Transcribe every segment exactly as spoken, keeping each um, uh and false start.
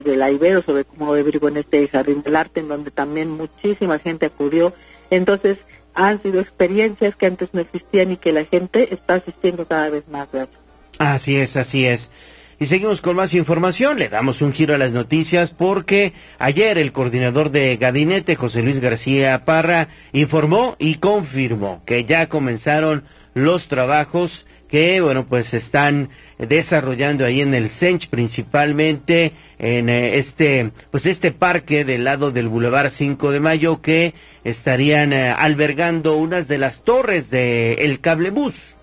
de la Ibero sobre cómo vivo en este Jardín del Arte, en donde también muchísima gente acudió. Entonces, han sido experiencias que antes no existían y que la gente está asistiendo cada vez más. ¿Verdad? Así es, así es. Y seguimos con más información, le damos un giro a las noticias porque ayer el coordinador de gabinete, José Luis García Parra, informó y confirmó que ya comenzaron los trabajos que, bueno, pues se están desarrollando ahí en el Sench, principalmente en eh, este, pues este parque del lado del Boulevard cinco de Mayo, que estarían eh, albergando unas de las torres del cablebús.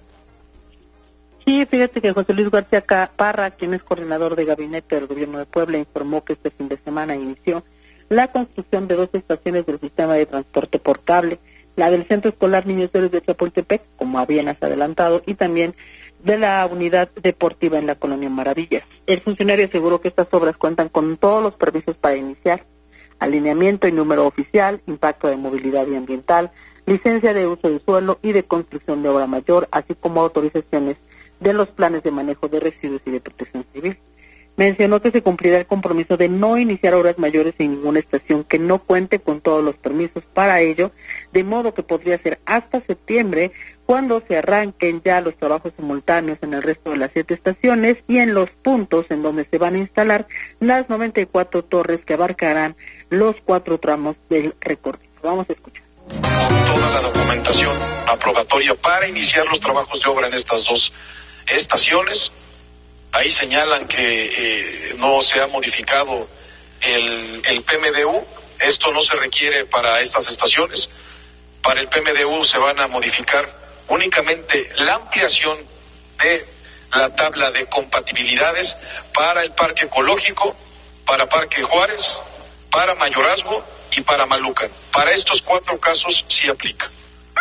Sí, fíjate que José Luis García Parra, quien es coordinador de gabinete del gobierno de Puebla, informó que este fin de semana inició la construcción de dos estaciones del sistema de transporte por cable, la del Centro Escolar Niños Héroes de Chapultepec, como habían adelantado, y también de la unidad deportiva en la Colonia Maravillas. El funcionario aseguró que estas obras cuentan con todos los permisos para iniciar: alineamiento y número oficial, impacto de movilidad y ambiental, licencia de uso de suelo y de construcción de obra mayor, así como autorizaciones de los planes de manejo de residuos y de protección civil. Mencionó que se cumplirá el compromiso de no iniciar obras mayores en ninguna estación que no cuente con todos los permisos para ello, de modo que podría ser hasta septiembre cuando se arranquen ya los trabajos simultáneos en el resto de las siete estaciones y en los puntos en donde se van a instalar las noventa y cuatro torres que abarcarán los cuatro tramos del recorrido. Vamos a escuchar. Toda la documentación aprobatoria para iniciar los trabajos de obra en estas dos estaciones. Ahí señalan que eh, no se ha modificado el, el P M D U. Esto no se requiere para estas estaciones. Para el P M D U se van a modificar únicamente la ampliación de la tabla de compatibilidades para el Parque Ecológico, para Parque Juárez, para Mayorazgo y para Malucan. Para estos cuatro casos sí aplica.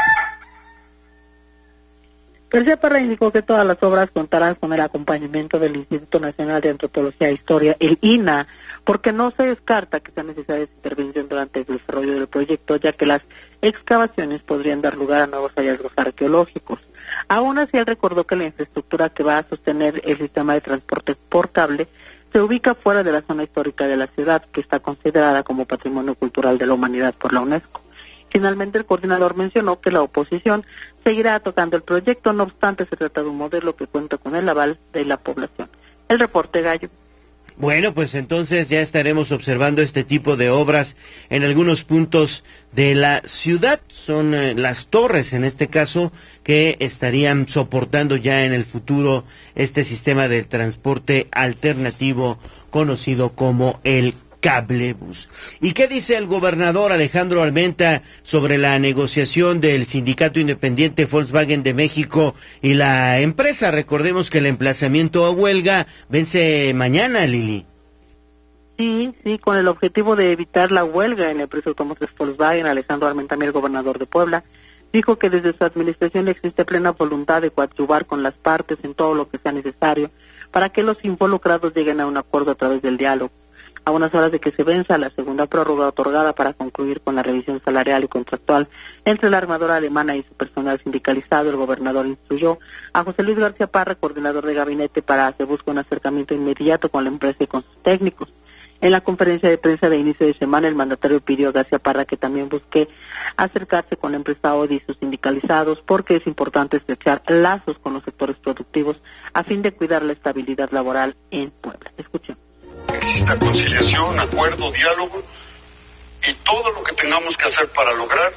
García Parra indicó que todas las obras contarán con el acompañamiento del Instituto Nacional de Antropología e Historia, el I N A, porque no se descarta que sea necesaria esa intervención durante el desarrollo del proyecto, ya que las excavaciones podrían dar lugar a nuevos hallazgos arqueológicos. Aún así, él recordó que la infraestructura que va a sostener el sistema de transporte por cable se ubica fuera de la zona histórica de la ciudad, que está considerada como Patrimonio Cultural de la Humanidad por la UNESCO. Finalmente, el coordinador mencionó que la oposición seguirá tocando el proyecto, no obstante se trata de un modelo que cuenta con el aval de la población. El reporte, Gallo. Bueno, pues entonces ya estaremos observando este tipo de obras en algunos puntos de la ciudad. Son eh, las torres, en este caso, que estarían soportando ya en el futuro este sistema de transporte alternativo conocido como el cablebús. ¿Y qué dice el gobernador Alejandro Armenta sobre la negociación del Sindicato Independiente Volkswagen de México y la empresa? Recordemos que el emplazamiento a huelga vence mañana, Lili. Sí, sí, con el objetivo de evitar la huelga en la empresa automotriz Volkswagen, Alejandro Armenta, el gobernador de Puebla, dijo que desde su administración existe plena voluntad de coadyuvar con las partes en todo lo que sea necesario para que los involucrados lleguen a un acuerdo a través del diálogo. A unas horas de que se venza la segunda prórroga otorgada para concluir con la revisión salarial y contractual entre la armadora alemana y su personal sindicalizado, el gobernador instruyó a José Luis García Parra, coordinador de gabinete, para que busque un acercamiento inmediato con la empresa y con sus técnicos. En la conferencia de prensa de inicio de semana, el mandatario pidió a García Parra que también busque acercarse con la empresa Audi y sus sindicalizados, porque es importante estrechar lazos con los sectores productivos a fin de cuidar la estabilidad laboral en Puebla. Escuchemos. Exista conciliación, acuerdo, diálogo y todo lo que tengamos que hacer para lograr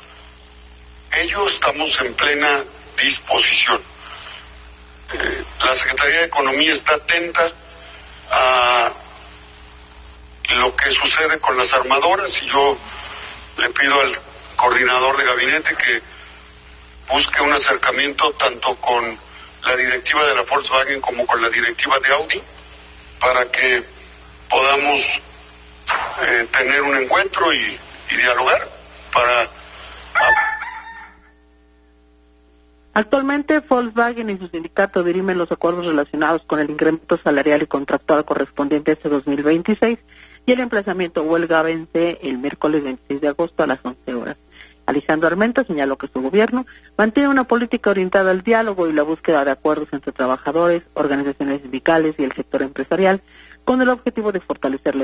ello, estamos en plena disposición. Eh, la Secretaría de Economía está atenta a lo que sucede con las armadoras y yo le pido al coordinador de gabinete que busque un acercamiento tanto con la directiva de la Volkswagen como con la directiva de Audi para que podamos eh, tener un encuentro y, y dialogar para... Actualmente Volkswagen y su sindicato dirimen los acuerdos relacionados con el incremento salarial y contractual correspondiente a este dos mil veintiséis y el emplazamiento huelga vence el miércoles veintiséis de agosto a las once horas. Alejandro Armenta señaló que su gobierno mantiene una política orientada al diálogo y la búsqueda de acuerdos entre trabajadores, organizaciones sindicales y el sector empresarial, con el objetivo de fortalecer la